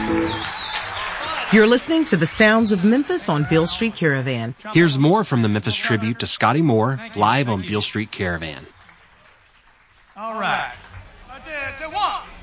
You're listening to the sounds of Memphis on Beale Street Caravan. Here's more from the Memphis tribute to Scotty Moore live on Beale Street Caravan. All right. 1, 2, 1.